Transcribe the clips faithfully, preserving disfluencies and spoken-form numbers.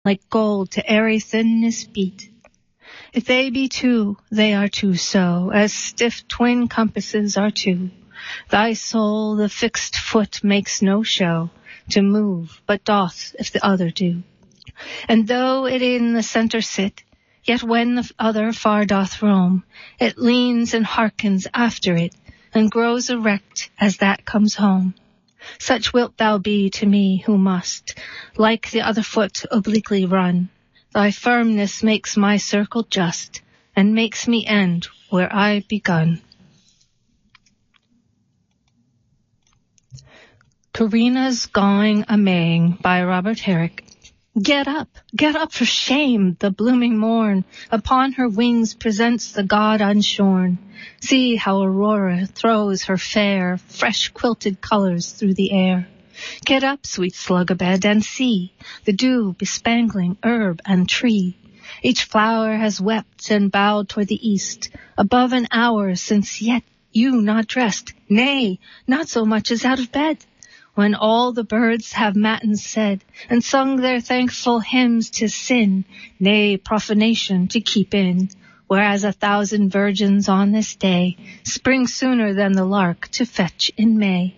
like gold to airy thinness beat. If they be two, they are two so, as stiff twin compasses are two. Thy soul, the fixed foot, makes no show to move, but doth if the other do. And though it in the centre sit, yet when the other far doth roam, it leans and hearkens after it, and grows erect as that comes home. Such wilt thou be to me who must, like the other foot, obliquely run. Thy firmness makes my circle just, and makes me end where I begun. Karina's Going a Maying by Robert Herrick. Get up, get up for shame, the blooming morn upon her wings presents the god unshorn. See how Aurora throws her fair, fresh quilted colors through the air. Get up, sweet slug abed, and see the dew bespangling herb and tree. Each flower has wept and bowed toward the east, above an hour since yet you not dressed, nay, not so much as out of bed. When all the birds have matins said, and sung their thankful hymns, 'tis sin, nay, profanation, to keep in. Whereas a thousand virgins on this day spring sooner than the lark to fetch in May.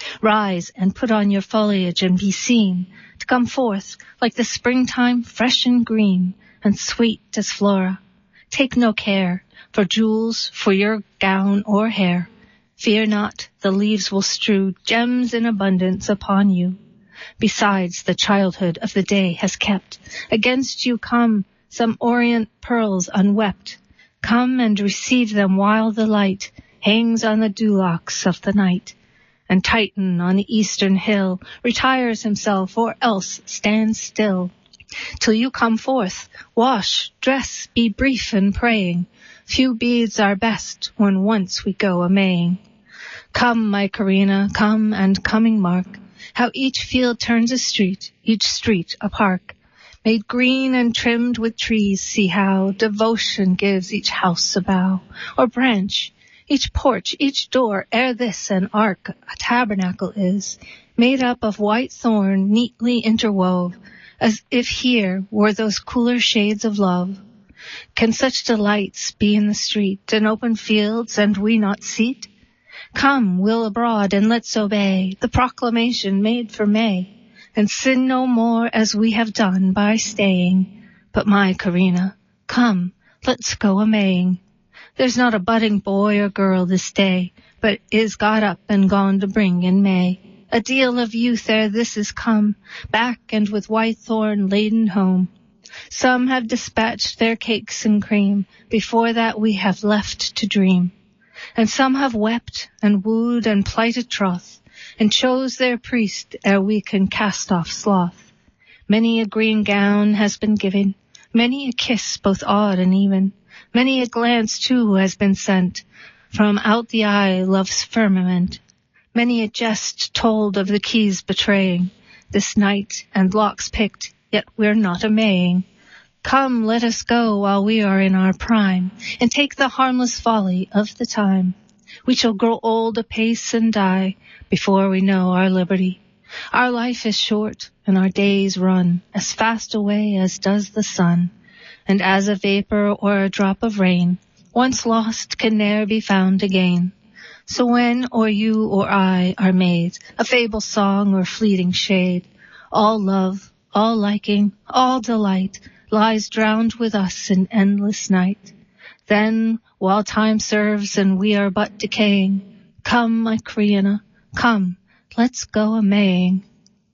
Rise and put on your foliage and be seen, to come forth like the springtime fresh and green, and sweet as Flora. Take no care for jewels for your gown or hair. Fear not, the leaves will strew gems in abundance upon you. Besides, the childhood of the day has kept against you come some orient pearls unwept. Come and receive them while the light hangs on the dewlocks of the night. And Titan on the eastern hill retires himself, or else stands still. Till you come forth, wash, dress, be brief in praying. Few beads are best when once we go a-maying. Come, my Karina, come and coming mark how each field turns a street, each street a park. Made green and trimmed with trees, see how devotion gives each house a bough or branch. Each porch, each door, ere this an ark, a tabernacle is, made up of white thorn neatly interwove, as if here were those cooler shades of love. Can such delights be in the street and open fields, and we not seat? Come, we'll abroad, and let's obey the proclamation made for May, and sin no more as we have done by staying. But my Karina, come, let's go a-maying. There's not a budding boy or girl this day, but is got up and gone to bring in May. A deal of youth ere this is come, back and with white thorn laden home. Some have dispatched their cakes and cream, before that we have left to dream. And some have wept and wooed and plighted troth, and chose their priest ere we can cast off sloth. Many a green gown has been given, many a kiss both odd and even, many a glance too has been sent from out the eye love's firmament. Many a jest told of the keys betraying this night, and locks picked, yet we're not a-maying. Come, let us go while we are in our prime, and take the harmless folly of the time. We shall grow old apace and die before we know our liberty. Our life is short, and our days run as fast away as does the sun. And as a vapor or a drop of rain, once lost can ne'er be found again. So when or you or I are made a fable song or fleeting shade, all love, all liking, all delight lies drowned with us in endless night. Then, while time serves and we are but decaying, come, my Karina, come, let's go a-maying.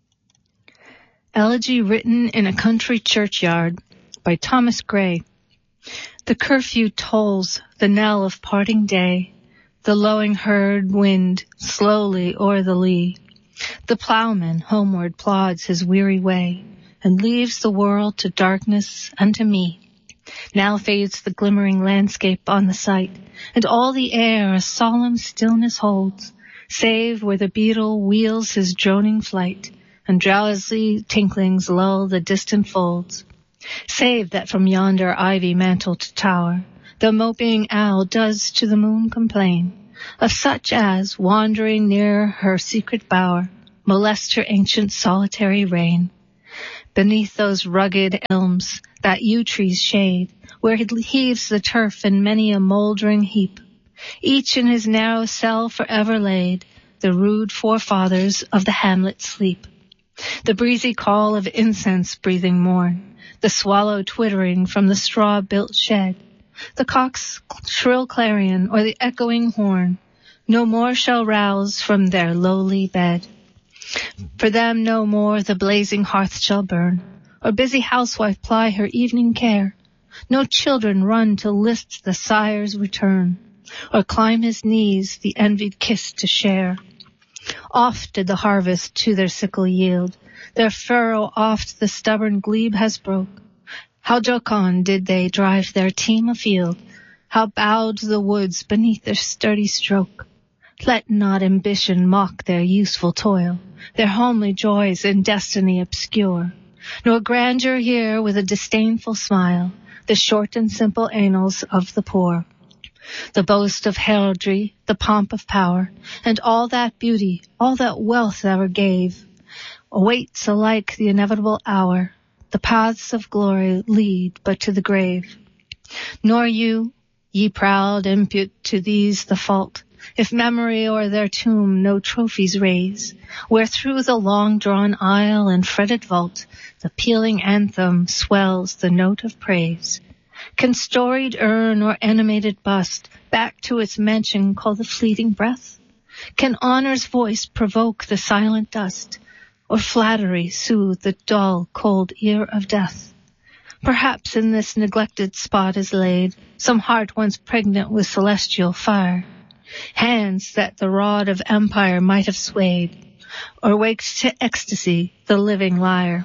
Elegy written in a country churchyard by Thomas Gray. The curfew tolls the knell of parting day. The lowing herd wind slowly o'er the lea. The ploughman homeward plods his weary way, and leaves the world to darkness and to me. Now fades the glimmering landscape on the sight, and all the air a solemn stillness holds, save where the beetle wheels his droning flight, and drowsy tinklings lull the distant folds. Save that from yonder ivy-mantled tower, the moping owl does to the moon complain, of such as, wandering near her secret bower, molest her ancient solitary reign. beneath those rugged elms, that yew tree's shade, where it heaves the turf in many a mouldering heap, each in his narrow cell forever laid, the rude forefathers of the hamlet sleep. The breezy call of incense-breathing morn, the swallow twittering from the straw-built shed, the cock's shrill clarion or the echoing horn, no more shall rouse from their lowly bed. For them no more the blazing hearth shall burn, or busy housewife ply her evening care. No children run to list the sire's return, or climb his knees the envied kiss to share. Oft did the harvest to their sickle yield, their furrow oft the stubborn glebe has broke. How jocund did they drive their team afield, how bowed the woods beneath their sturdy stroke. Let not ambition mock their useful toil, their homely joys in destiny obscure, nor grandeur hear with a disdainful smile the short and simple annals of the poor. The boast of heraldry, the pomp of power, and all that beauty, all that wealth ever gave, awaits alike the inevitable hour. The paths of glory lead but to the grave. Nor you, ye proud, impute to these the fault, if memory o'er their tomb no trophies raise, where through the long-drawn aisle and fretted vault the pealing anthem swells the note of praise. Can storied urn or animated bust back to its mention call the fleeting breath? Can honor's voice provoke the silent dust, or flattery soothe the dull, cold ear of death? Perhaps in this neglected spot is laid some heart once pregnant with celestial fire, hands that the rod of empire might have swayed, or waked to ecstasy the living lyre.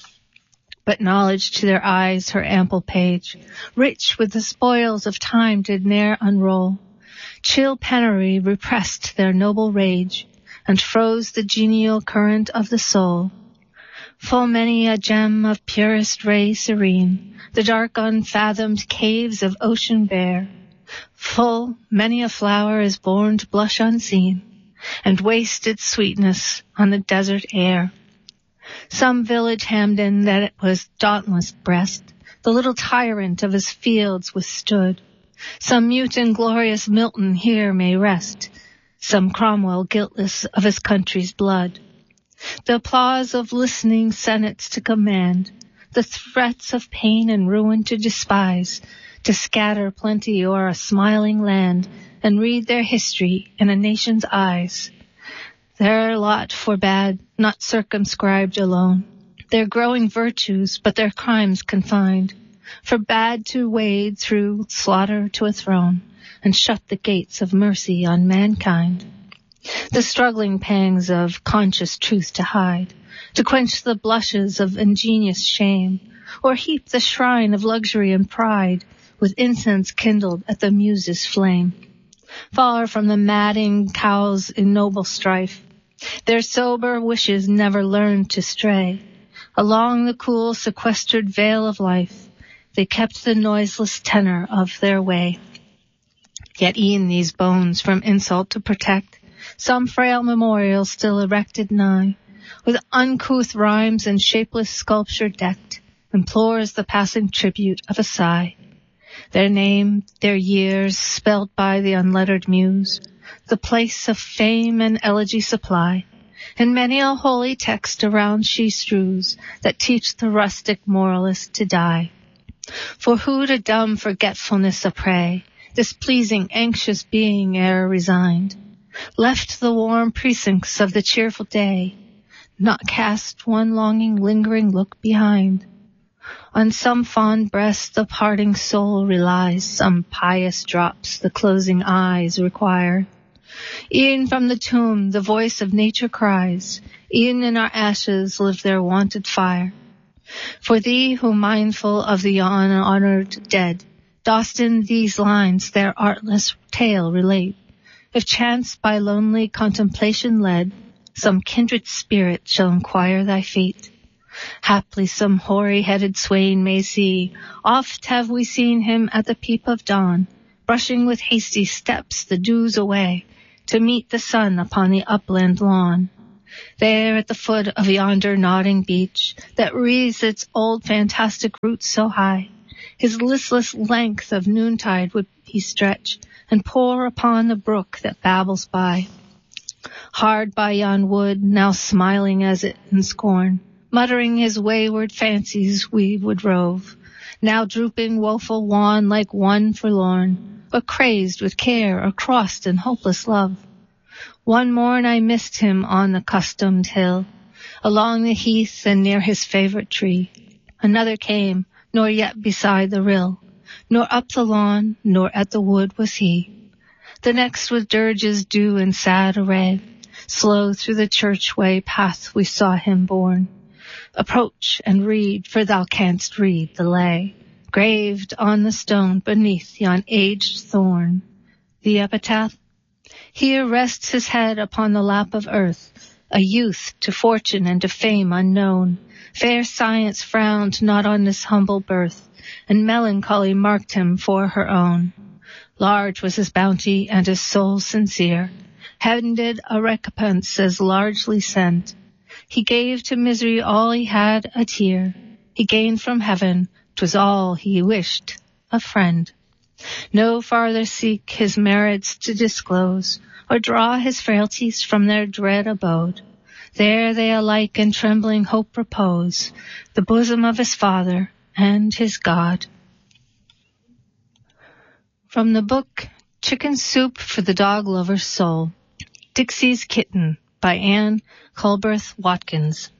But knowledge to their eyes her ample page, rich with the spoils of time, did ne'er unroll. Chill penury repressed their noble rage, and froze the genial current of the soul. Full many a gem of purest ray serene, the dark unfathomed caves of ocean bear. Full many a flower is born to blush unseen, and waste its sweetness on the desert air. Some village Hampden that it was dauntless breast, the little tyrant of his fields withstood. Some mute and glorious Milton here may rest, some Cromwell guiltless of his country's blood. The applause of listening senates to command, the threats of pain and ruin to despise, to scatter plenty o'er a smiling land, and read their history in a nation's eyes. Their lot forbade, not circumscribed alone, their growing virtues, but their crimes confined, forbade to wade through slaughter to a throne, and shut the gates of mercy on mankind. The struggling pangs of conscious truth to hide, to quench the blushes of ingenious shame, or heap the shrine of luxury and pride with incense kindled at the muse's flame. Far from the madding cows in noble strife, their sober wishes never learned to stray. Along the cool sequestered vale of life, they kept the noiseless tenor of their way. Yet e'en these bones from insult to protect, some frail memorial still erected nigh, with uncouth rhymes and shapeless sculpture decked, implores the passing tribute of a sigh. Their name, their years, spelled by the unlettered muse, the place of fame and elegy supply, and many a holy text around she strews, that teach the rustic moralist to die. For who to dumb forgetfulness a prey, this pleasing, anxious being ere resigned, left the warm precincts of the cheerful day, not cast one longing, lingering look behind. On some fond breast the parting soul relies, some pious drops the closing eyes require. E'en from the tomb the voice of nature cries, e'en in our ashes live their wonted fire. For thee, who mindful of the unhonored dead, dost in these lines their artless tale relate, if chance by lonely contemplation led, some kindred spirit shall inquire thy fate. Haply some hoary-headed swain may see, oft have we seen him at the peep of dawn, brushing with hasty steps the dews away, to meet the sun upon the upland lawn. There at the foot of yonder nodding beech that wreathes its old fantastic roots so high, his listless length of noontide would he stretch and pour upon the brook that babbles by. Hard by yon wood, now smiling as it in scorn, muttering his wayward fancies we would rove, now drooping woeful wan like one forlorn, or crazed with care or crossed in hopeless love. One morn I missed him on the customed hill, along the heath and near his favourite tree. Another came, nor yet beside the rill, nor up the lawn, nor at the wood was he. The next with dirges due in sad array, slow through the church-way path we saw him borne. Approach and read, for thou canst read the lay, graved on the stone beneath yon aged thorn. The epitaph: here rests his head upon the lap of earth, a youth to fortune and to fame unknown. Fair science frowned not on this humble birth, and melancholy marked him for her own. Large was his bounty and his soul sincere, handed a recompense as largely sent. He gave to misery all he had, a tear. He gained from heaven, 'twas all he wished, a friend. No farther seek his merits to disclose, or draw his frailties from their dread abode. There they alike in trembling hope repose, the bosom of his Father and his God. From the book Chicken Soup for the Dog Lover's Soul, Dixie's Kitten by Anne Culberth Watkins.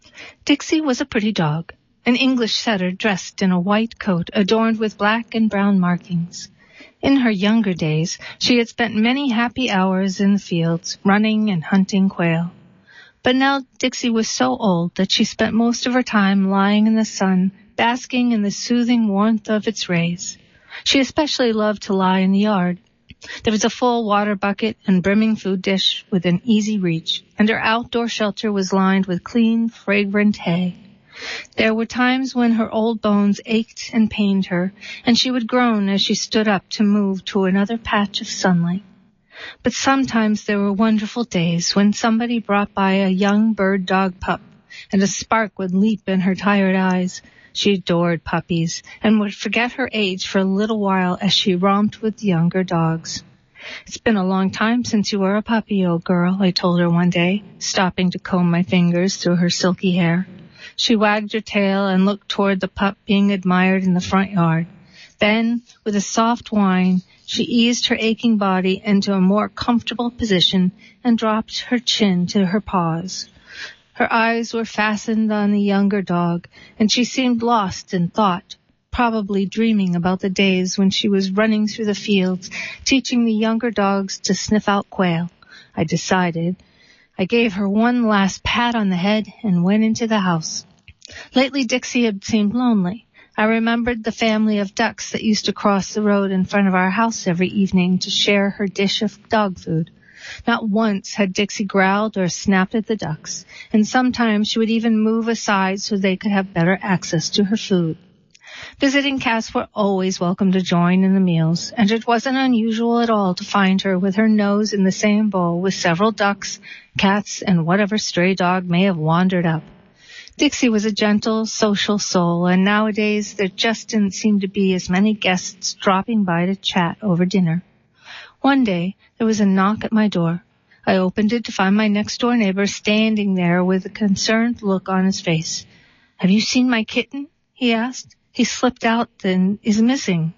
Dixie was a pretty dog, an English setter dressed in a white coat adorned with black and brown markings. In her younger days, she had spent many happy hours in the fields, running and hunting quail. But now Dixie was so old that she spent most of her time lying in the sun, basking in the soothing warmth of its rays. She especially loved to lie in the yard. There was a full water bucket and brimming food dish within easy reach, and her outdoor shelter was lined with clean, fragrant hay. There were times when her old bones ached and pained her, and she would groan as she stood up to move to another patch of sunlight. But sometimes there were wonderful days when somebody brought by a young bird dog pup, and a spark would leap in her tired eyes. She adored puppies, and would forget her age for a little while as she romped with younger dogs. "It's been a long time since you were a puppy, old girl," I told her one day, stopping to comb my fingers through her silky hair. She wagged her tail and looked toward the pup being admired in the front yard. Then, with a soft whine, she eased her aching body into a more comfortable position and dropped her chin to her paws. Her eyes were fastened on the younger dog, and she seemed lost in thought, probably dreaming about the days when she was running through the fields, teaching the younger dogs to sniff out quail. I decided. I gave her one last pat on the head and went into the house. Lately Dixie had seemed lonely. I remembered the family of ducks that used to cross the road in front of our house every evening to share her dish of dog food. Not once had Dixie growled or snapped at the ducks, and sometimes she would even move aside so they could have better access to her food. Visiting cats were always welcome to join in the meals, and it wasn't unusual at all to find her with her nose in the same bowl with several ducks, cats, and whatever stray dog may have wandered up. Dixie was a gentle, social soul, and nowadays there just didn't seem to be as many guests dropping by to chat over dinner. One day, there was a knock at my door. I opened it to find my next-door neighbor standing there with a concerned look on his face. "Have you seen my kitten?" he asked. "He slipped out and is missing."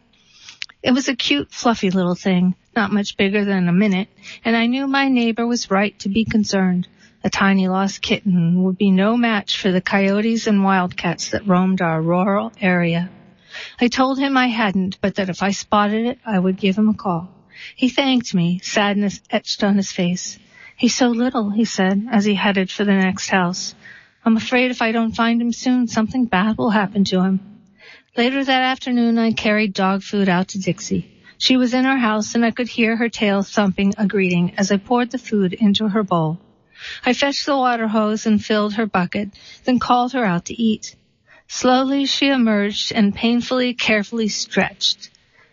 It was a cute, fluffy little thing, not much bigger than a minute, and I knew my neighbor was right to be concerned. A tiny lost kitten would be no match for the coyotes and wildcats that roamed our rural area. I told him I hadn't, but that if I spotted it, I would give him a call. He thanked me, sadness etched on his face. "He's so little," he said, as he headed for the next house. "I'm afraid if I don't find him soon, something bad will happen to him." Later that afternoon, I carried dog food out to Dixie. She was in her house, and I could hear her tail thumping a greeting as I poured the food into her bowl. I fetched the water hose and filled her bucket, then called her out to eat. Slowly she emerged and painfully, carefully stretched.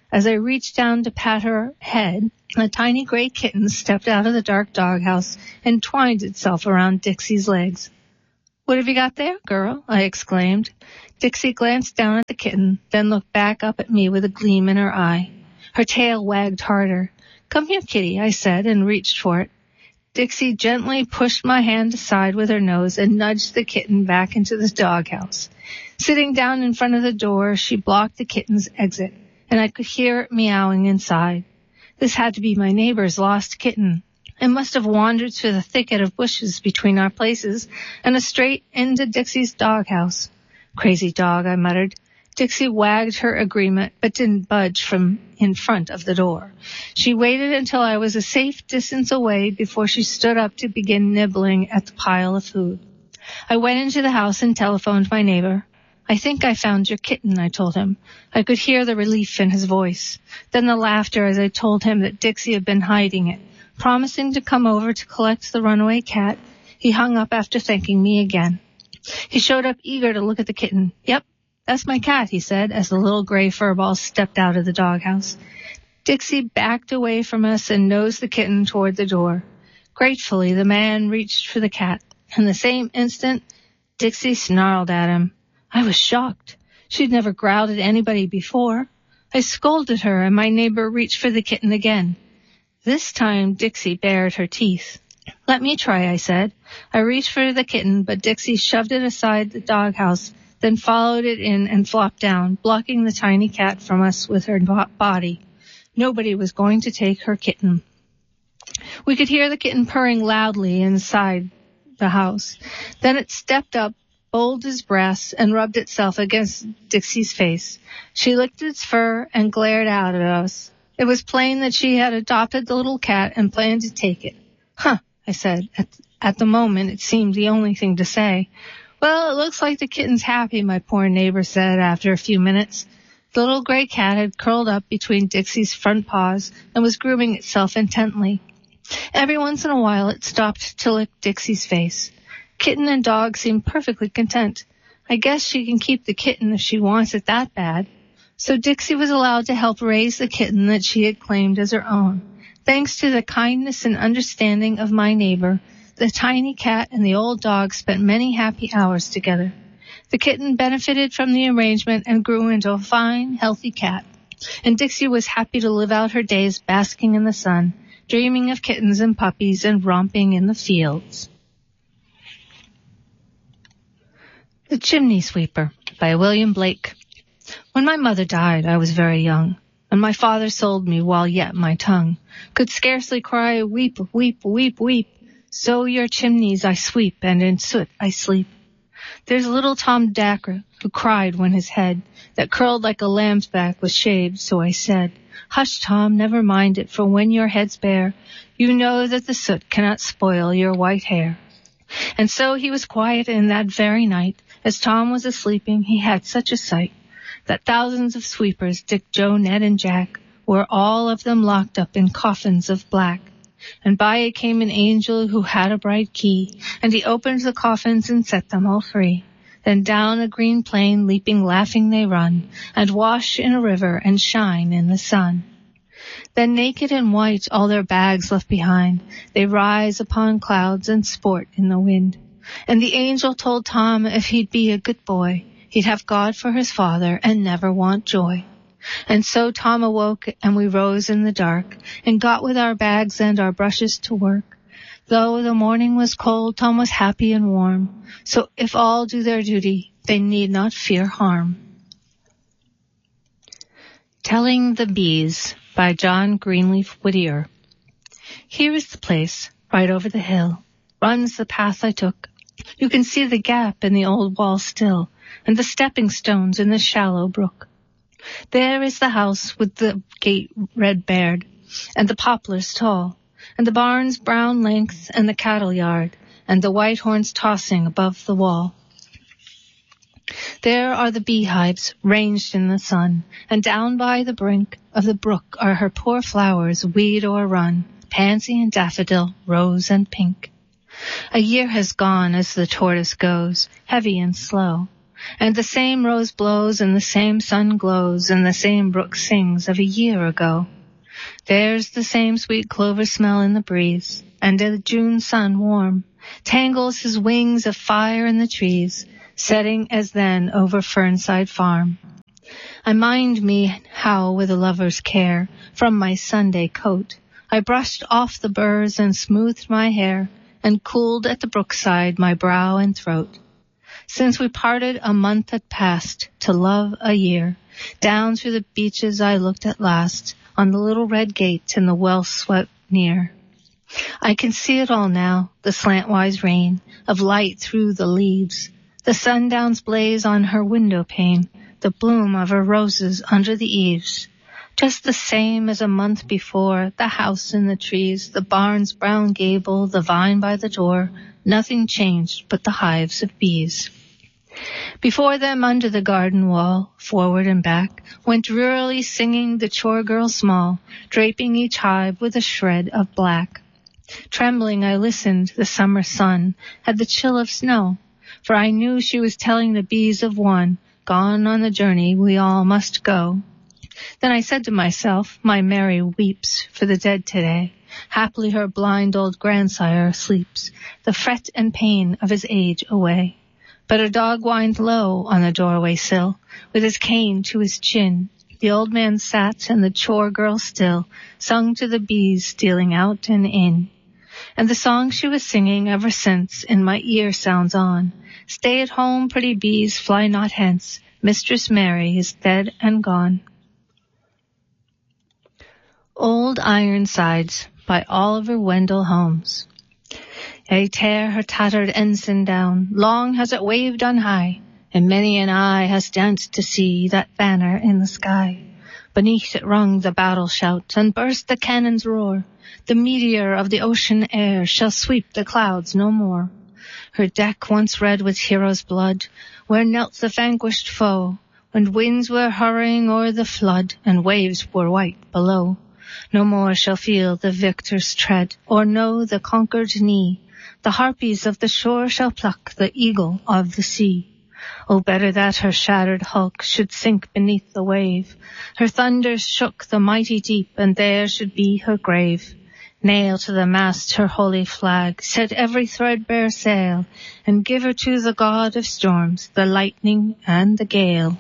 As I reached down to pat her head, a tiny gray kitten stepped out of the dark doghouse and twined itself around Dixie's legs. "What have you got there, girl?" I exclaimed. Dixie glanced down at the kitten, then looked back up at me with a gleam in her eye. Her tail wagged harder. "Come here, kitty," I said, and reached for it. Dixie gently pushed my hand aside with her nose and nudged the kitten back into the doghouse. Sitting down in front of the door, she blocked the kitten's exit, and I could hear it meowing inside. This had to be my neighbor's lost kitten. It must have wandered through the thicket of bushes between our places and straight into Dixie's doghouse. "Crazy dog," I muttered. Dixie wagged her agreement, but didn't budge from in front of the door. She waited until I was a safe distance away before she stood up to begin nibbling at the pile of food. I went into the house and telephoned my neighbor. "I think I found your kitten," I told him. I could hear the relief in his voice, then the laughter as I told him that Dixie had been hiding it. Promising to come over to collect the runaway cat, he hung up after thanking me again. He showed up eager to look at the kitten. "Yep, that's my cat," he said, as the little gray furball stepped out of the doghouse. Dixie backed away from us and nosed the kitten toward the door. Gratefully, the man reached for the cat. In the same instant, Dixie snarled at him. I was shocked. She'd never growled at anybody before. I scolded her, and my neighbor reached for the kitten again. This time, Dixie bared her teeth. "Let me try," I said. I reached for the kitten, but Dixie shoved it aside the doghouse, then followed it in and flopped down, blocking the tiny cat from us with her body. Nobody was going to take her kitten. We could hear the kitten purring loudly inside the house. Then it stepped up, bold as brass, and rubbed itself against Dixie's face. She licked its fur and glared out at us. It was plain that she had adopted the little cat and planned to take it. "Huh," I said. At, at the moment, it seemed the only thing to say. "Well, it looks like the kitten's happy," my poor neighbor said after a few minutes. The little gray cat had curled up between Dixie's front paws and was grooming itself intently. Every once in a while, it stopped to lick Dixie's face. Kitten and dog seemed perfectly content. I guess she can keep the kitten if she wants it that bad. So Dixie was allowed to help raise the kitten that she had claimed as her own. Thanks to the kindness and understanding of my neighbor, the tiny cat and the old dog spent many happy hours together. The kitten benefited from the arrangement and grew into a fine, healthy cat. And Dixie was happy to live out her days basking in the sun, dreaming of kittens and puppies and romping in the fields. The Chimney Sweeper by William Blake. When my mother died, I was very young, and my father sold me while yet my tongue could scarcely cry, "Weep, weep, weep, weep. So your chimneys I sweep, and in soot I sleep." There's little Tom Dacre, who cried when his head, that curled like a lamb's back, was shaved, so I said, "Hush, Tom, never mind it, for when your head's bare, you know that the soot cannot spoil your white hair." And so he was quiet, and that very night, as Tom was a-sleeping, he had such a sight, that thousands of sweepers, Dick, Joe, Ned, and Jack, were all of them locked up in coffins of black. And by it came an angel who had a bright key, and he opened the coffins and set them all free. Then down a green plain, leaping, laughing they run, and wash in a river and shine in the sun. Then naked and white, all their bags left behind, they rise upon clouds and sport in the wind. And the angel told Tom if he'd be a good boy, he'd have God for his father and never want joy. And so Tom awoke, and we rose in the dark, and got with our bags and our brushes to work. Though the morning was cold, Tom was happy and warm. So if all do their duty, they need not fear harm. Telling the Bees by John Greenleaf Whittier. Here is the place, right over the hill, runs the path I took. You can see the gap in the old wall still, and the stepping stones in the shallow brook. There is the house with the gate red barred, and the poplars tall, and the barn's brown length, and the cattle yard, and the white horns tossing above the wall. There are the beehives ranged in the sun, and down by the brink of the brook are her poor flowers weed o'errun, pansy and daffodil, rose and pink. A year has gone as the tortoise goes, heavy and slow. and the same rose blows, and the same sun glows, and the same brook sings of a year ago. There's the same sweet clover smell in the breeze, and the June sun warm tangles his wings of fire in the trees, setting as then over Fernside Farm. I mind me how with a lover's care from my Sunday coat I brushed off the burrs and smoothed my hair, and cooled at the brookside my brow and throat. Since we parted a month had passed, to love a year. Down through the beeches I looked at last, on the little red gate in the well swept near. I can see it all now, the slantwise rain of light through the leaves, the sundown's blaze on her window pane, the bloom of her roses under the eaves. Just the same as a month before, the house and the trees, the barn's brown gable, the vine by the door, nothing changed but the hives of bees. Before them under the garden wall, forward and back, went drearily singing the chore girl small, draping each hive with a shred of black. Trembling I listened, the summer sun had the chill of snow, for I knew she was telling the bees of one, gone on the journey we all must go. Then I said to myself, my Mary weeps for the dead today. Haply her blind old grandsire sleeps, the fret and pain of his age away. But a dog whined low on the doorway sill, with his cane to his chin. The old man sat, and the chore girl still sung to the bees stealing out and in. And the song she was singing ever since in my ear sounds on. Stay at home, pretty bees, fly not hence. Mistress Mary is dead and gone. Old Ironsides by Oliver Wendell Holmes. They tear her tattered ensign down, long has it waved on high, and many an eye has danced to see that banner in the sky. Beneath it rung the battle shout, and burst the cannon's roar. The meteor of the ocean air shall sweep the clouds no more. Her deck once red with heroes' blood, where knelt the vanquished foe, when winds were hurrying o'er the flood, and waves were white below. No more shall feel the victor's tread, or know the conquered knee. The harpies of the shore shall pluck the eagle of the sea. Oh, better that her shattered hulk should sink beneath the wave. Her thunders shook the mighty deep, and there should be her grave. Nail to the mast her holy flag, set every threadbare sail, and give her to the god of storms, the lightning and the gale.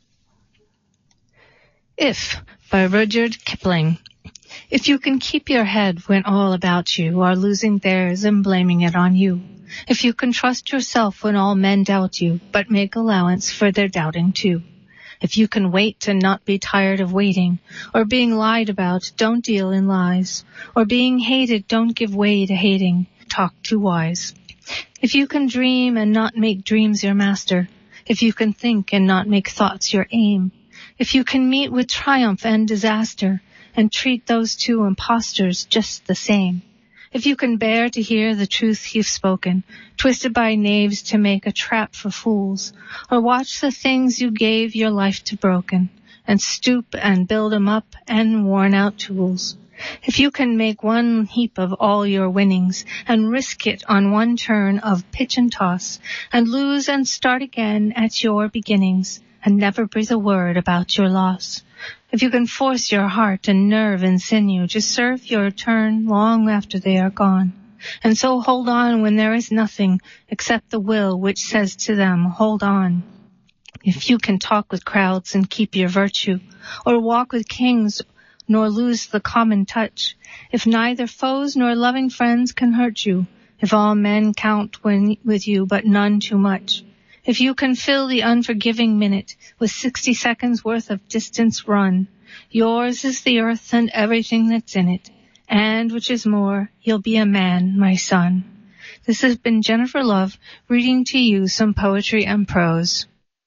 If, by Rudyard Kipling. If you can keep your head when all about you are losing theirs and blaming it on you. If you can trust yourself when all men doubt you, but make allowance for their doubting too. If you can wait and not be tired of waiting, or being lied about, don't deal in lies, or being hated, don't give way to hating, talk too wise. If you can dream and not make dreams your master, if you can think and not make thoughts your aim, if you can meet with triumph and disaster, and treat those two impostors just the same. If you can bear to hear the truth you've spoken, twisted by knaves to make a trap for fools, or watch the things you gave your life to broken, and stoop and build 'em up and worn out tools. If you can make one heap of all your winnings, and risk it on one turn of pitch and toss, and lose and start again at your beginnings, and never breathe a word about your loss. If you can force your heart and nerve and sinew to serve your turn long after they are gone, and so hold on when there is nothing except the will which says to them, hold on. If you can talk with crowds and keep your virtue, or walk with kings nor lose the common touch, if neither foes nor loving friends can hurt you, if all men count when with you but none too much, if you can fill the unforgiving minute with sixty seconds worth of distance run, yours is the earth and everything that's in it, and, which is more, you'll be a man, my son. This has been Jennifer Love reading to you some poetry and prose.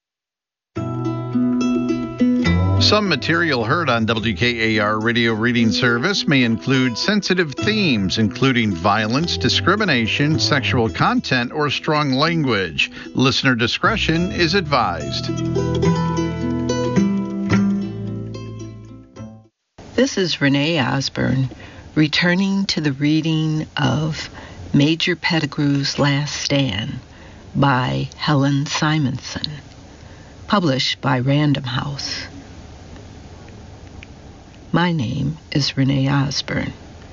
Some material heard on W K A R Radio Reading Service may include sensitive themes, including violence, discrimination, sexual content, or strong language. Listener discretion is advised. This is Renee Osborne, returning to the reading of Major Pettigrew's Last Stand by Helen Simonson. published by Random House. My name is Renee Osborne.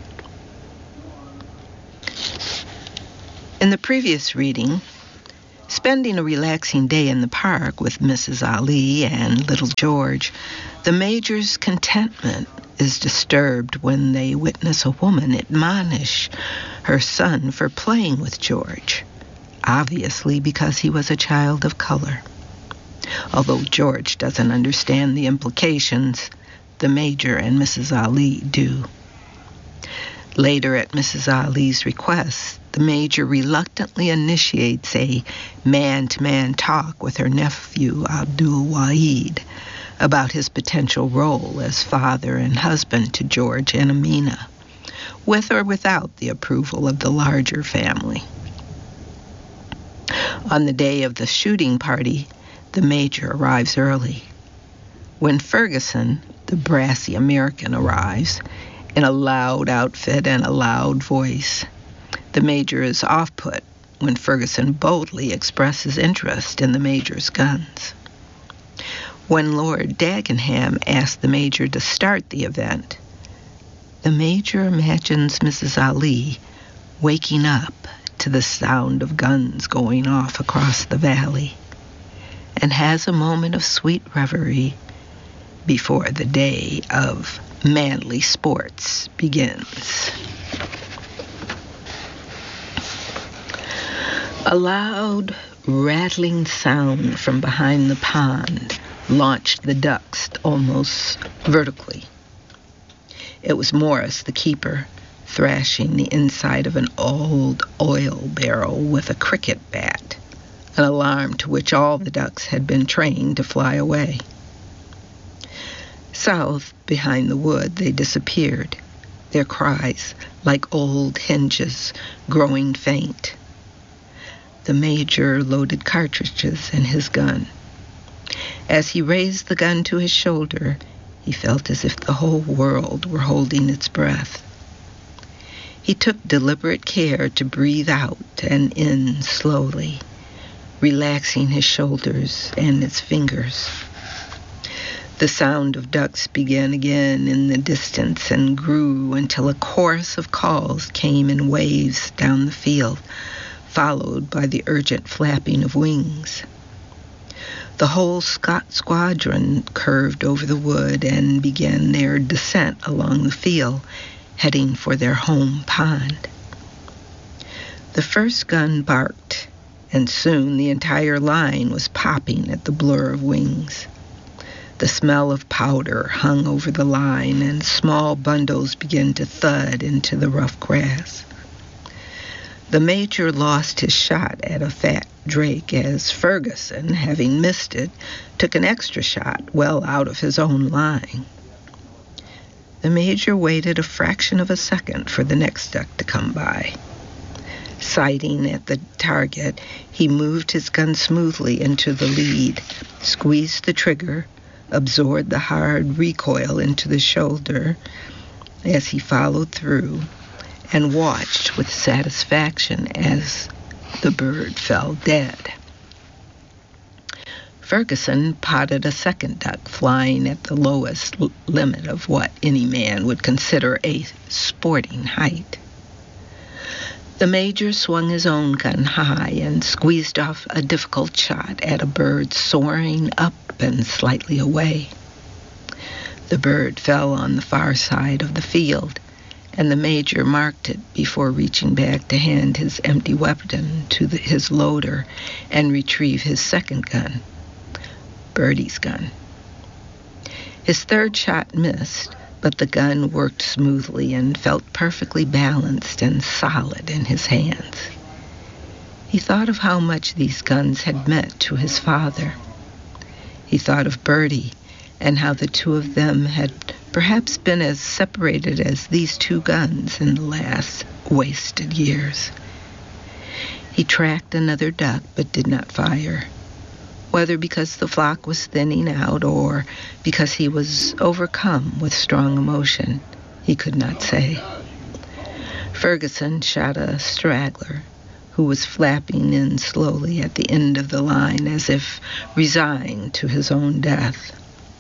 In the previous reading, spending a relaxing day in the park with Missus Ali and little George, the Major's contentment is disturbed when they witness a woman admonish her son for playing with George, obviously because he was a child of color. Although George doesn't understand the implications, the Major and Missus Ali do. Later, at Missus Ali's request, the Major reluctantly initiates a man-to-man talk with her nephew, Abdul Wahid, about his potential role as father and husband to George and Amina, with or without the approval of the larger family. On the day of the shooting party, the Major arrives early. When Ferguson, the brassy American, arrives, in a loud outfit and a loud voice, the Major is off-put when Ferguson boldly expresses interest in the Major's guns. When Lord Dagenham asked the Major to start the event, the Major imagines Missus Ali waking up to the sound of guns going off across the valley and has a moment of sweet reverie before the day of manly sports begins. A loud, rattling sound from behind the pond launched the ducks almost vertically. It was Morris, the keeper, thrashing the inside of an old oil barrel with a cricket bat, an alarm to which all the ducks had been trained to fly away. South, behind the wood, they disappeared, their cries like old hinges growing faint. The Major loaded cartridges in his gun. As he raised the gun to his shoulder, he felt as if the whole world were holding its breath. He took deliberate care to breathe out and in slowly, relaxing his shoulders and his fingers. The sound of ducks began again in the distance and grew until a chorus of calls came in waves down the field, followed by the urgent flapping of wings. The whole Scott squadron curved over the wood and began their descent along the field, heading for their home pond. The first gun barked, and soon the entire line was popping at the blur of wings. The smell of powder hung over the line, and small bundles began to thud into the rough grass. The Major lost his shot at a fat drake as Ferguson, having missed it, took an extra shot well out of his own line. The Major waited a fraction of a second for the next duck to come by. Sighting at the target, he moved his gun smoothly into the lead, squeezed the trigger, absorbed the hard recoil into the shoulder as he followed through, and watched with satisfaction as the bird fell dead. Ferguson potted a second duck flying at the lowest l- limit of what any man would consider a sporting height. The Major swung his own gun high and squeezed off a difficult shot at a bird soaring up and slightly away. The bird fell on the far side of the field, and the Major marked it before reaching back to hand his empty weapon to the, his loader and retrieve his second gun, Birdie's gun. His third shot missed, but the gun worked smoothly and felt perfectly balanced and solid in his hands. He thought of how much these guns had meant to his father. He thought of Birdie and how the two of them had perhaps been as separated as these two guns in the last wasted years. He tracked another duck but did not fire, whether because the flock was thinning out or because he was overcome with strong emotion, he could not say. Ferguson shot a straggler, who was flapping in slowly at the end of the line as if resigned to his own death.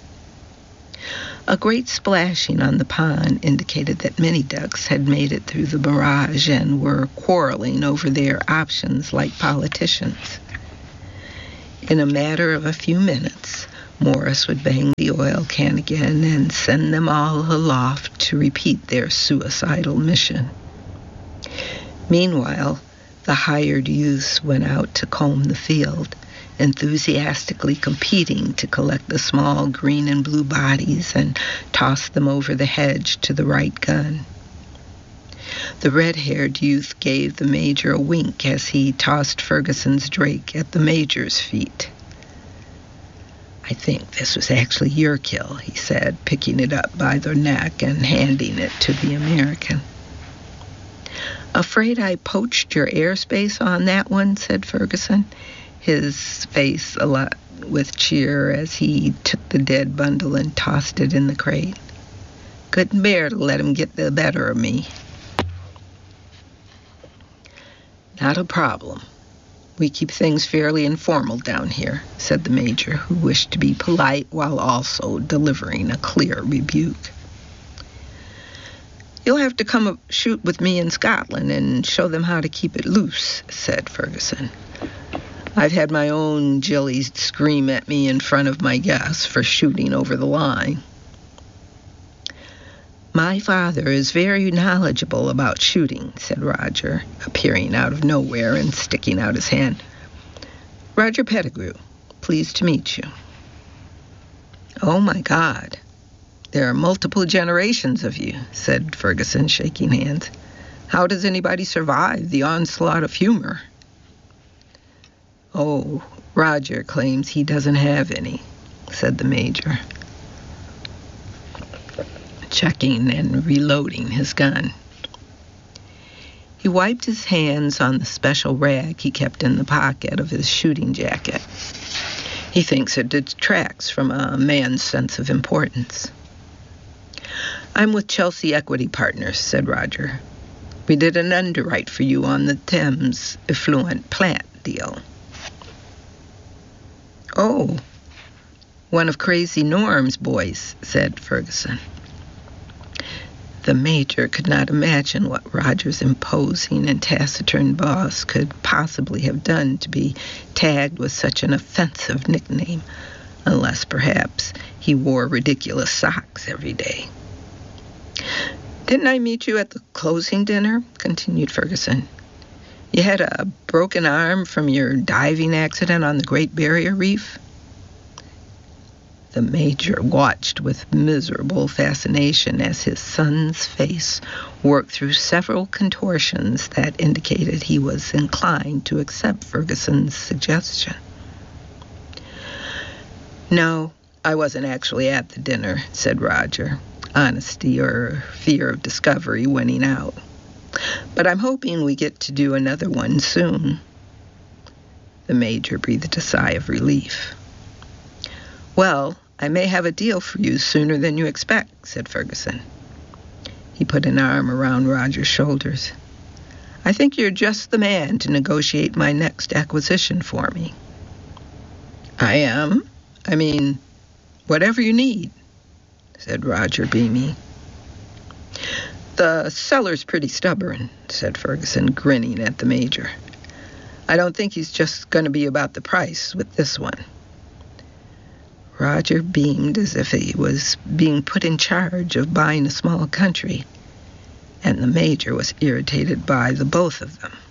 A great splashing on the pond indicated that many ducks had made it through the barrage and were quarreling over their options like politicians. In a matter of a few minutes, Morris would bang the oil can again and send them all aloft to repeat their suicidal mission. Meanwhile, the hired youths went out to comb the field, enthusiastically competing to collect the small green and blue bodies and toss them over the hedge to the right gun. The red-haired youth gave the Major a wink as he tossed Ferguson's drake at the Major's feet. "I think this was actually your kill," he said, picking it up by the neck and handing it to the American. "Afraid I poached your airspace on that one," said Ferguson, his face alight with cheer as he took the dead bundle and tossed it in the crate. "Couldn't bear to let him get the better of me." "Not a problem. We keep things fairly informal down here," said the Major, who wished to be polite while also delivering a clear rebuke. "You'll have to come shoot with me in Scotland and show them how to keep it loose," said Ferguson. "I've had my own gillies scream at me in front of my guests for shooting over the line." "My father is very knowledgeable about shooting," said Roger, appearing out of nowhere and sticking out his hand. "Roger Pettigrew, pleased to meet you." "Oh, my God. There are multiple generations of you," said Ferguson, shaking hands. "How does anybody survive the onslaught of humor?" "Oh, Roger claims he doesn't have any," said the Major, checking and reloading his gun. He wiped his hands on the special rag he kept in the pocket of his shooting jacket. He thinks it detracts from a man's sense of importance. "I'm with Chelsea Equity Partners," said Roger. "We did an underwrite for you on the Thames effluent plant deal." "Oh, one of Crazy Norm's boys," said Ferguson. The Major could not imagine what Roger's imposing and taciturn boss could possibly have done to be tagged with such an offensive nickname, unless perhaps he wore ridiculous socks every day. "Didn't I meet you at the closing dinner?" continued Ferguson. "You had a broken arm from your diving accident on the Great Barrier Reef?" The Major watched with miserable fascination as his son's face worked through several contortions that indicated he was inclined to accept Ferguson's suggestion. "No, I wasn't actually at the dinner," said Roger, honesty or fear of discovery winning out. "But I'm hoping we get to do another one soon." The Major breathed a sigh of relief. "Well, I may have a deal for you sooner than you expect," said Ferguson. He put an arm around Roger's shoulders. "I think you're just the man to negotiate my next acquisition for me." "I am? I mean, whatever you need," said Roger, beaming. "The seller's pretty stubborn," said Ferguson, grinning at the Major. "I don't think he's just going to be about the price with this one." Roger beamed as if he was being put in charge of buying a small country, and the Major was irritated by the both of them.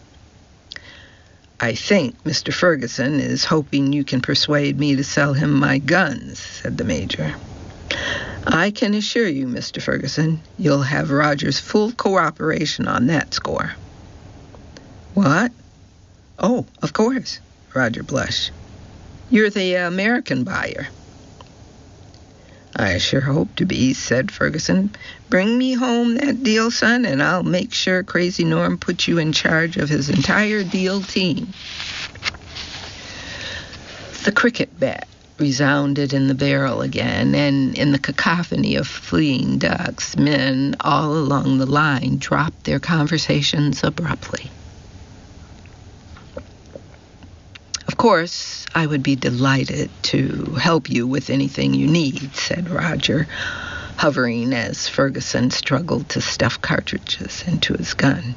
"I think Mister Ferguson is hoping you can persuade me to sell him my guns," said the Major. "I can assure you, Mister Ferguson, you'll have Roger's full cooperation on that score." "What? Oh, of course," Roger blushed. "You're the American buyer." "I sure hope to be," said Ferguson. "Bring me home that deal, son, and I'll make sure Crazy Norm puts you in charge of his entire deal team." The cricket bat resounded in the barrel again, and in the cacophony of fleeing ducks, men all along the line dropped their conversations abruptly. course, I would be delighted to help you with anything you need, said Roger, hovering as Ferguson struggled to stuff cartridges into his gun.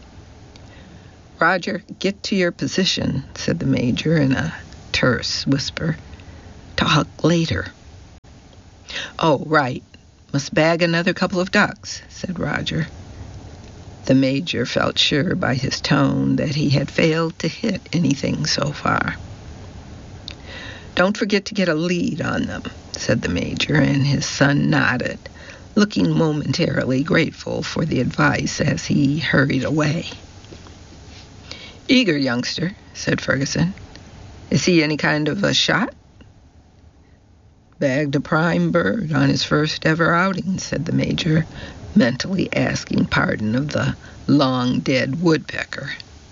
Roger, get to your position, said the Major in a terse whisper. Talk later. Oh, right. Must bag another couple of ducks, said Roger. The Major felt sure by his tone that he had failed to hit anything so far. Don't forget to get a lead on them, said the Major, and his son nodded, looking momentarily grateful for the advice as he hurried away. Eager youngster, said Ferguson. Is he any kind of a shot? Bagged a prime bird on his first ever outing, said the Major, mentally asking pardon of the long-dead woodpecker.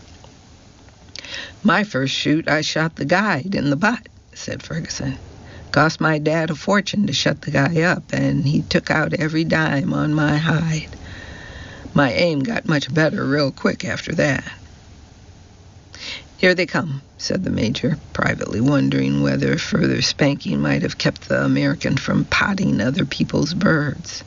My first shoot, I shot the guide in the butt, said Ferguson. Cost my dad a fortune to shut the guy up, and he took out every dime on my hide. My aim got much better real quick after that. Here they come, said the Major, privately wondering whether further spanking might have kept the American from potting other people's birds.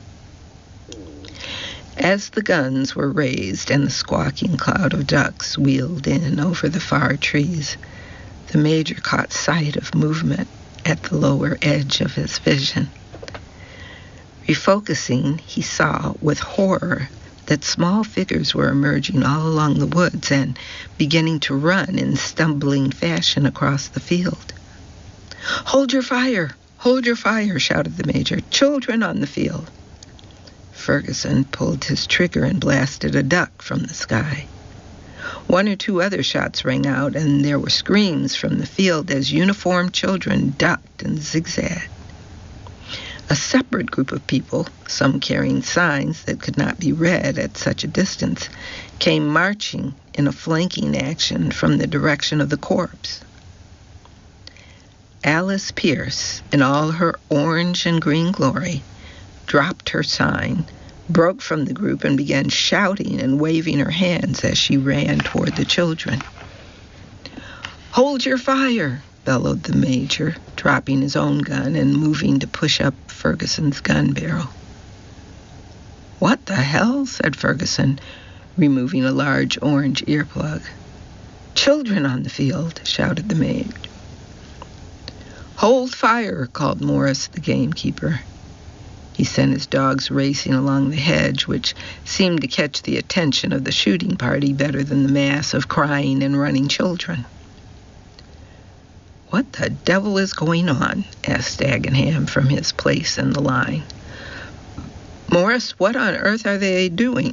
As the guns were raised and the squawking cloud of ducks wheeled in over the far trees, the Major caught sight of movement at the lower edge of his vision. Refocusing, he saw with horror that small figures were emerging all along the woods and beginning to run in stumbling fashion across the field. Hold your fire! Hold your fire! Shouted the Major. Children on the field! Ferguson pulled his trigger and blasted a duck from the sky. One or two other shots rang out, and there were screams from the field as uniformed children ducked and zigzagged. A separate group of people, some carrying signs that could not be read at such a distance, came marching in a flanking action from the direction of the corpse. Alice Pierce, in all her orange and green glory, dropped her sign, broke from the group, and began shouting and waving her hands as she ran toward the children. Hold your fire! Bellowed the Major, dropping his own gun and moving to push up Ferguson's gun barrel. What the hell? Said Ferguson, removing a large orange earplug. Children on the field, shouted the Major. Hold fire, called Morris, the gamekeeper. He sent his dogs racing along the hedge, which seemed to catch the attention of the shooting party better than the mass of crying and running children. What the devil is going on? Asked Dagenham from his place in the line. Morris, what on earth are they doing?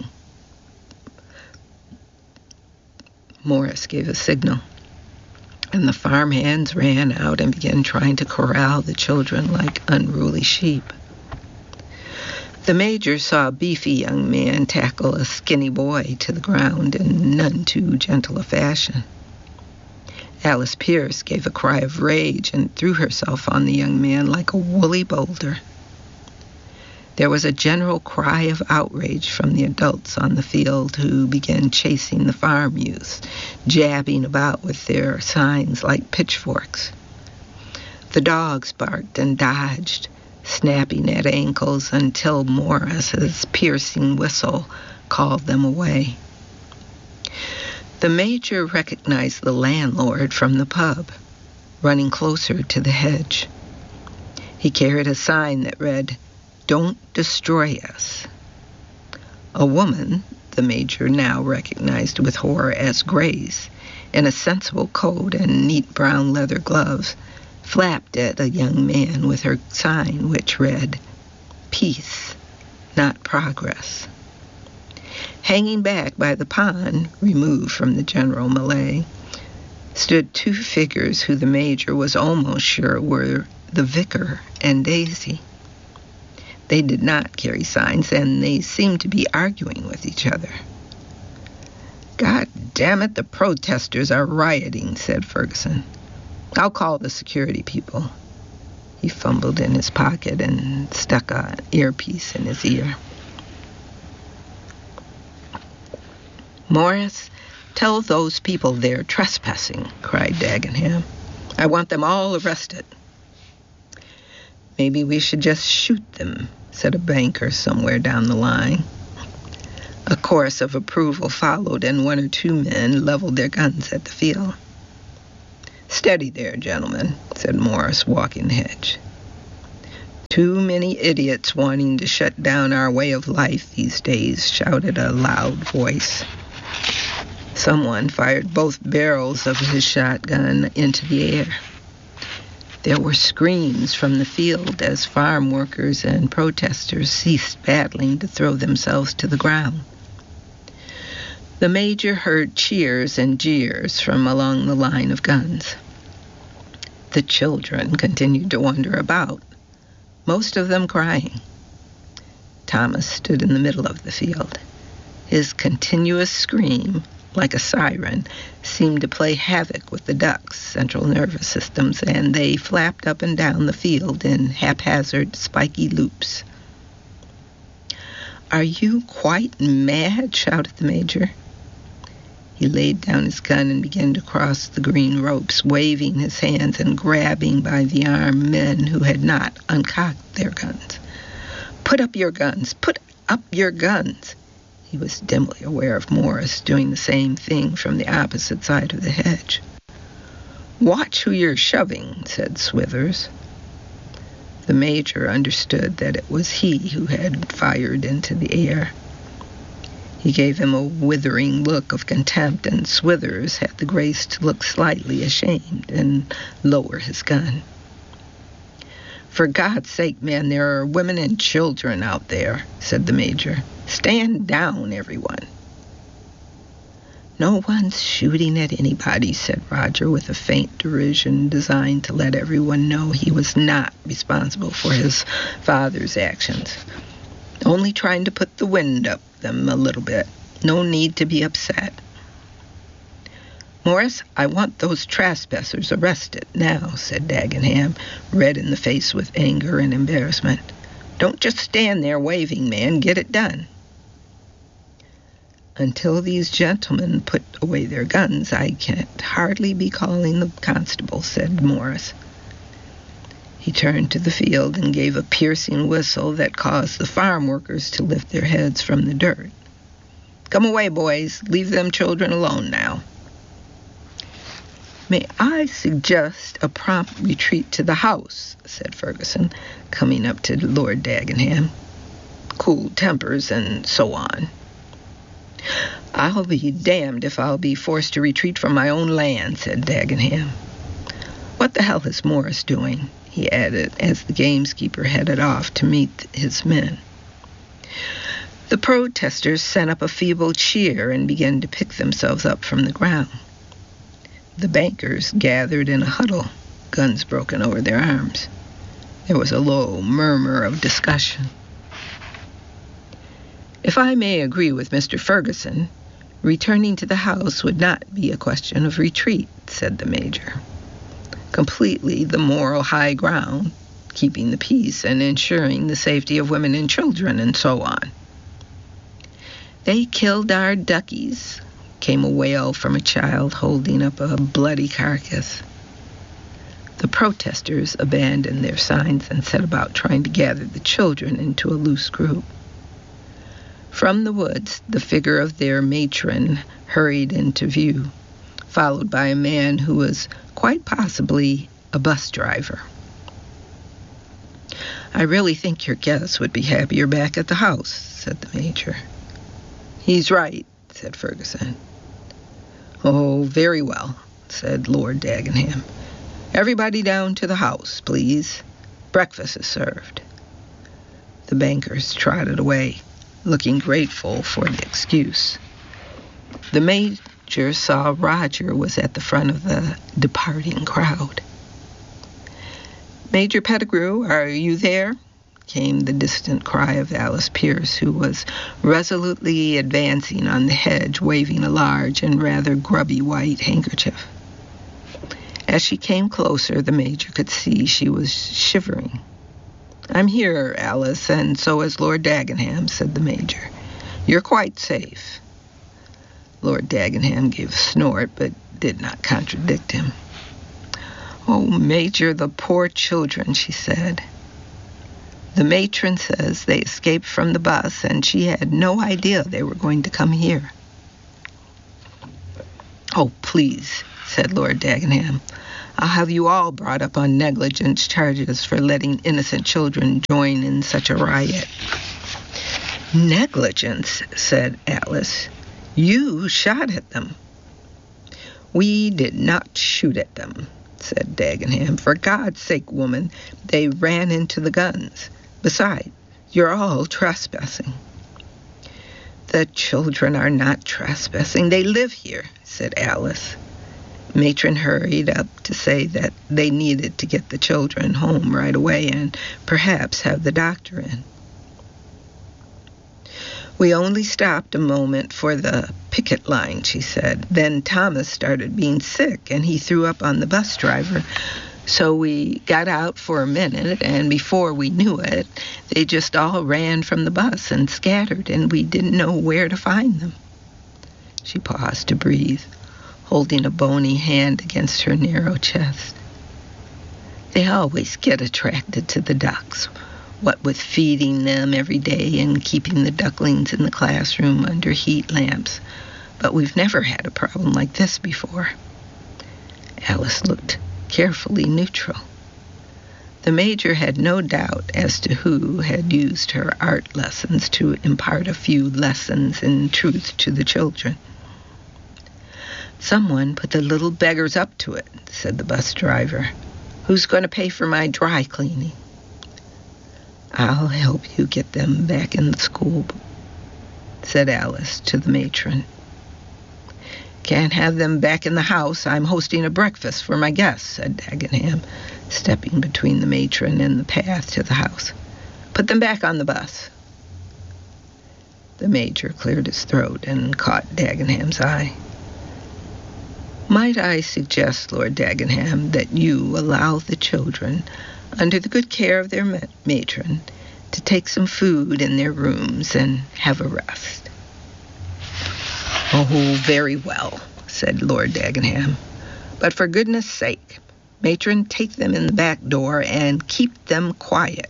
Morris gave a signal, and the farmhands ran out and began trying to corral the children like unruly sheep. The Major saw a beefy young man tackle a skinny boy to the ground in none too gentle a fashion. Alice Pierce gave a cry of rage and threw herself on the young man like a woolly boulder. There was a general cry of outrage from the adults on the field, who began chasing the farm youths, jabbing about with their signs like pitchforks. The dogs barked and dodged, snapping at ankles until Morris's piercing whistle called them away. The Major recognized the landlord from the pub, running closer to the hedge. He carried a sign that read, Don't destroy us. A woman, the Major now recognized with horror as Grace, in a sensible coat and neat brown leather gloves, flapped at a young man with her sign which read, Peace, not progress. Hanging back by the pond, removed from the general melee, stood two figures who the Major was almost sure were the vicar and Daisy. They did not carry signs, and they seemed to be arguing with each other. God damn it, the protesters are rioting, said Ferguson. I'll call the security people. He fumbled in his pocket and stuck an earpiece in his ear. Morris, tell those people they're trespassing, cried Dagenham. I want them all arrested. Maybe we should just shoot them, said a banker somewhere down the line. A chorus of approval followed, and one or two men leveled their guns at the field. Steady there, gentlemen, said Morris, walking the hedge. Too many idiots wanting to shut down our way of life these days, shouted a loud voice. Someone fired both barrels of his shotgun into the air. There were screams from the field as farm workers and protesters ceased battling to throw themselves to the ground. The major heard cheers and jeers from along the line of guns. The children continued to wander about, most of them crying. Thomas stood in the middle of the field. His continuous scream, like a siren, seemed to play havoc with the ducks' central nervous systems, and they flapped up and down the field in haphazard, spiky loops. "Are you quite mad?" shouted the major. He laid down his gun and began to cross the green ropes, waving his hands and grabbing by the arm men who had not uncocked their guns. "Put up your guns! Put up your guns!" He was dimly aware of Morris doing the same thing from the opposite side of the hedge. "Watch who you're shoving," said Swithers. The major understood that it was he who had fired into the air. He gave him a withering look of contempt, and Swithers had the grace to look slightly ashamed and lower his gun. "For God's sake, man, there are women and children out there," said the major. "Stand down, everyone." "No one's shooting at anybody," said Roger with a faint derision designed to let everyone know he was not responsible for his father's actions. "Only trying to put the wind up them a little bit. No need to be upset." "Morris, I want those trespassers arrested now," said Dagenham, red in the face with anger and embarrassment. "Don't just stand there waving, man. Get it done." "Until these gentlemen put away their guns, I can't hardly be calling the constable," said Morris. He turned to the field and gave a piercing whistle that caused the farm workers to lift their heads from the dirt. "Come away, boys. Leave them children alone now." "May I suggest a prompt retreat to the house?" said Ferguson, coming up to Lord Dagenham. "Cool tempers and so on." "I'll be damned if I'll be forced to retreat from my own land," said Dagenham. "What the hell is Morris doing?" he added as the gameskeeper headed off to meet his men. The protesters sent up a feeble cheer and began to pick themselves up from the ground. The bankers gathered in a huddle, guns broken over their arms. There was a low murmur of discussion. "If I may agree with Mister Ferguson, returning to the house would not be a question of retreat," said the major. "Completely the moral high ground, keeping the peace and ensuring the safety of women and children, and so on." "They killed our duckies," came a wail from a child holding up a bloody carcass. The protesters abandoned their signs and set about trying to gather the children into a loose group. From the woods, the figure of their matron hurried into view, followed by a man who was quite possibly a bus driver. "I really think your guests would be happier back at the house," said the major. "He's right," said Ferguson. "Oh, very well," said Lord Dagenham. "Everybody down to the house, please. Breakfast is served." The bankers trotted away, looking grateful for the excuse. The major saw Roger was at the front of the departing crowd. "Major Pettigrew, are you there?" came the distant cry of Alice Pierce, who was resolutely advancing on the hedge, waving a large and rather grubby white handkerchief. As she came closer, the major could see she was shivering. "I'm here, Alice, and so is Lord Dagenham," said the major. "You're quite safe." Lord Dagenham gave a snort, but did not contradict him. "Oh, Major, the poor children," she said. "The matron says they escaped from the bus, and she had no idea they were going to come here." "Oh, please," said Lord Dagenham. "I'll have you all brought up on negligence charges for letting innocent children join in such a riot." "Negligence," said Alice. "You shot at them." "We did not shoot at them," said Dagenham. "For God's sake, woman, they ran into the guns. Besides, you're all trespassing." "The children are not trespassing. They live here," said Alice. Matron hurried up to say that they needed to get the children home right away and perhaps have the doctor in. "We only stopped a moment for the picket line," she said. "Then Thomas started being sick, and he threw up on the bus driver. So we got out for a minute, and before we knew it, they just all ran from the bus and scattered, and we didn't know where to find them." She paused to breathe, holding a bony hand against her narrow chest. "They always get attracted to the ducks, what with feeding them every day and keeping the ducklings in the classroom under heat lamps. But we've never had a problem like this before." Alice looked carefully neutral. The Major had no doubt as to who had used her art lessons to impart a few lessons in truth to the children. "Someone put the little beggars up to it," said the bus driver. "Who's going to pay for my dry cleaning?" "I'll help you get them back in the school," said Alice to the matron. "Can't have them back in the house. I'm hosting a breakfast for my guests," said Dagenham, stepping between the matron and the path to the house. "Put them back on the bus." The Major cleared his throat and caught Dagenham's eye. "Might I suggest, Lord Dagenham, that you allow the children, under the good care of their ma- matron, to take some food in their rooms and have a rest?" "Oh, very well," said Lord Dagenham. "But for goodness sake, matron, take them in the back door and keep them quiet."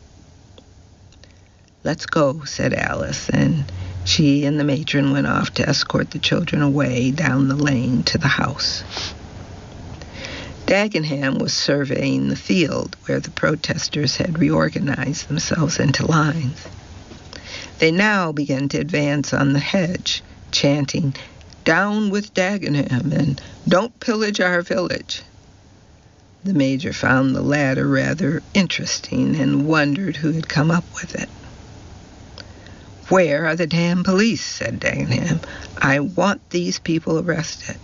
"Let's go," said Alice, and she and the matron went off to escort the children away down the lane to the house. Dagenham was surveying the field where the protesters had reorganized themselves into lines. They now began to advance on the hedge, chanting, "Down with Dagenham," and "Don't pillage our village." The Major found the latter rather interesting and wondered who had come up with it. "Where are the damn police?" said Dagenham. "I want these people arrested."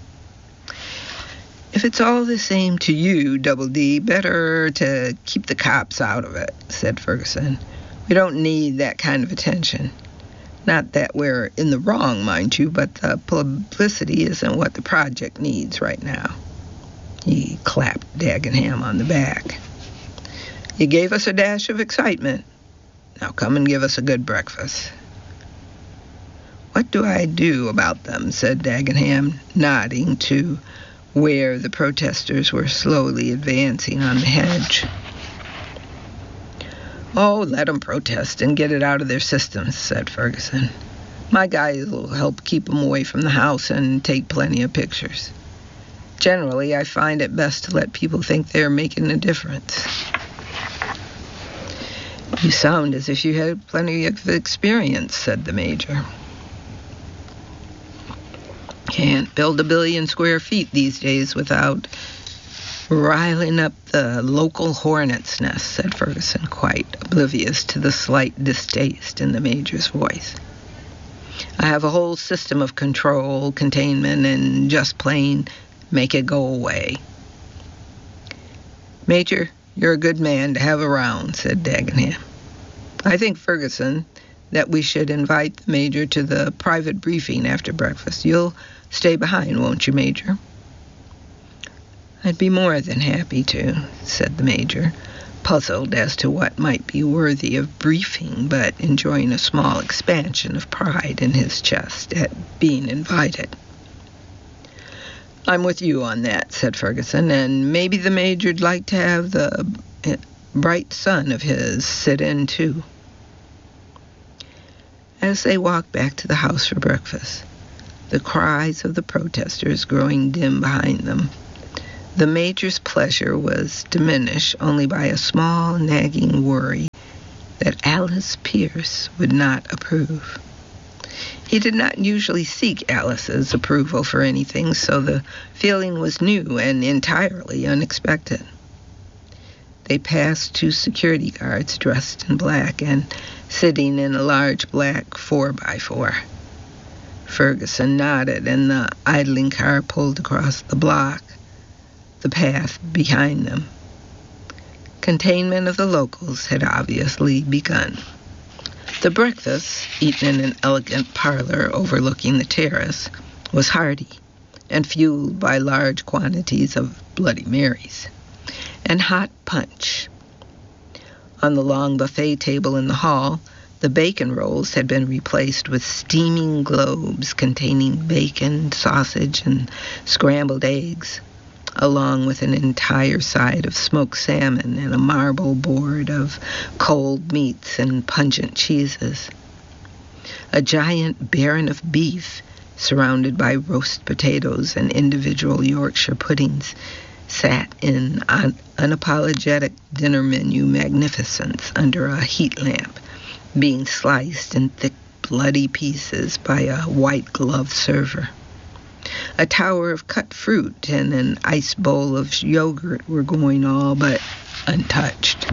"If it's all the same to you, Double D, better to keep the cops out of it," said Ferguson. "We don't need that kind of attention. Not that we're in the wrong, mind you, but the publicity isn't what the project needs right now." He clapped Dagenham on the back. "You gave us a dash of excitement. Now come and give us a good breakfast." "What do I do about them?" said Dagenham, nodding to where the protesters were slowly advancing on the hedge. "Oh, let them protest and get it out of their systems," said Ferguson. "My guys will help keep them away from the house and take plenty of pictures. Generally, I find it best to let people think they're making a difference." "You sound as if you had plenty of experience," said the Major. "Can't build a billion square feet these days without riling up the local hornet's nest," said Ferguson, quite oblivious to the slight distaste in the Major's voice. "I have a whole system of control, containment, and just plain make it go away." "Major, you're a good man to have around," said Dagenham. "I think, Ferguson, that we should invite the Major to the private briefing after breakfast. You'll stay behind, won't you, Major?" "I'd be more than happy to," said the Major, puzzled as to what might be worthy of briefing, but enjoying a small expansion of pride in his chest at being invited. I'm with you on that, said Ferguson, and maybe the Major'd like to have the bright son of his sit in, too. As they walked back to the house for breakfast, the cries of the protesters growing dim behind them, the Major's pleasure was diminished only by a small, nagging worry that Alice Pierce would not approve. He did not usually seek Alice's approval for anything, so the feeling was new and entirely unexpected. They passed two security guards dressed in black and sitting in a large black four by four. Ferguson nodded, and the idling car pulled across the block, the path behind them. Containment of the locals had obviously begun. The breakfast, eaten in an elegant parlor overlooking the terrace, was hearty and fueled by large quantities of Bloody Marys and hot punch. On the long buffet table in the hall, the bacon rolls had been replaced with steaming globes containing bacon, sausage, and scrambled eggs, along with an entire side of smoked salmon and a marble board of cold meats and pungent cheeses. A giant baron of beef, surrounded by roast potatoes and individual Yorkshire puddings, sat in un- unapologetic dinner menu magnificence under a heat lamp, being sliced in thick, bloody pieces by a white-gloved server. A tower of cut fruit and an ice bowl of yogurt were going all but untouched.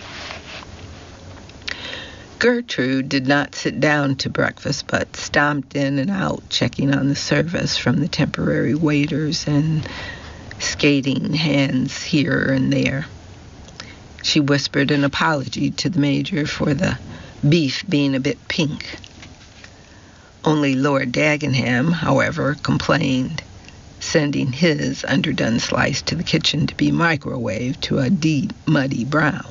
Gertrude did not sit down to breakfast, but stomped in and out, checking on the service from the temporary waiters and skating hands here and there. She whispered an apology to the Major for the beef being a bit pink. Only Lord Dagenham, however, complained, sending his underdone slice to the kitchen to be microwaved to a deep, muddy brown.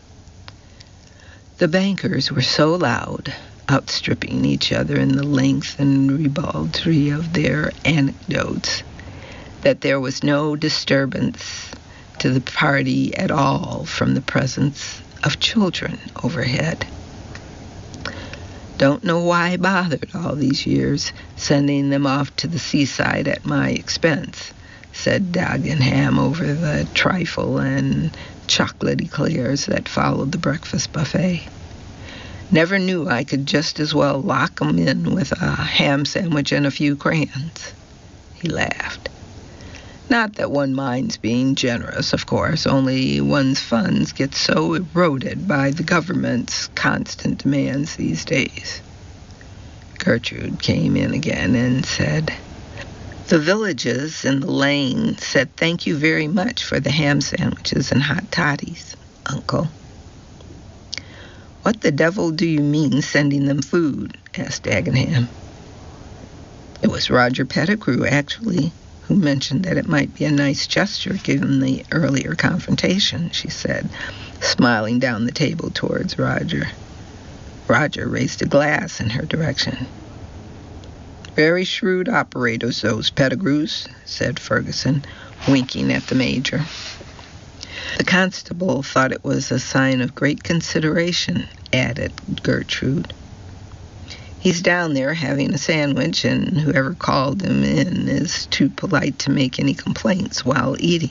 The bankers were so loud, outstripping each other in the length and ribaldry of their anecdotes, that there was no disturbance to the party at all from the presence of children overhead. Don't know why I bothered all these years, sending them off to the seaside at my expense, said Dagenham over the trifle and chocolate eclairs that followed the breakfast buffet. Never knew I could just as well lock 'em in with a ham sandwich and a few crayons. He laughed. Not that one minds being generous, of course, only one's funds get so eroded by the government's constant demands these days. Gertrude came in again and said, "The villages in the lane said thank you very much for the ham sandwiches and hot toddies, Uncle." "What the devil do you mean sending them food?" asked Dagenham. "It was Roger Pettigrew, actually, who mentioned that it might be a nice gesture given the earlier confrontation," she said, smiling down the table towards Roger. Roger raised a glass in her direction. "Very shrewd operators, those Pettigrews," said Ferguson, winking at the Major. "The constable thought it was a sign of great consideration," added Gertrude. "He's down there having a sandwich, and whoever called him in is too polite to make any complaints while eating."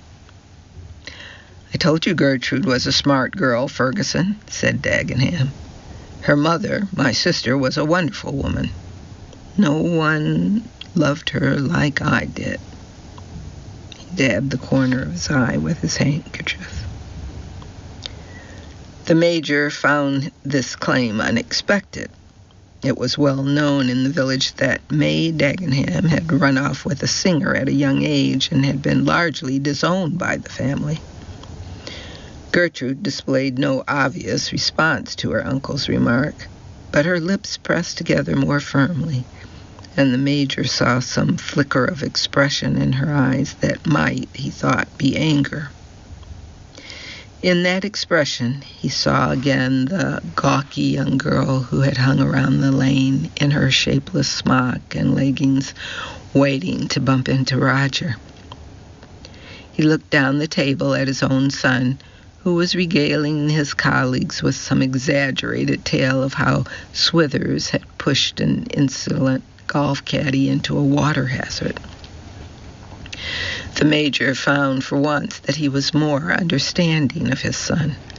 "I told you Gertrude was a smart girl, Ferguson," said Dagenham. "Her mother, my sister, was a wonderful woman. No one loved her like I did." He dabbed the corner of his eye with his handkerchief. The Major found this claim unexpected. It was well known in the village that May Dagenham had run off with a singer at a young age and had been largely disowned by the family. Gertrude displayed no obvious response to her uncle's remark, but her lips pressed together more firmly, and the Major saw some flicker of expression in her eyes that might, he thought, be anger. In that expression, he saw again the gawky young girl who had hung around the lane in her shapeless smock and leggings, waiting to bump into Roger. He looked down the table at his own son, who was regaling his colleagues with some exaggerated tale of how Swithers had pushed an insolent golf caddy into a water hazard. The Major found for once that he was more understanding of his son.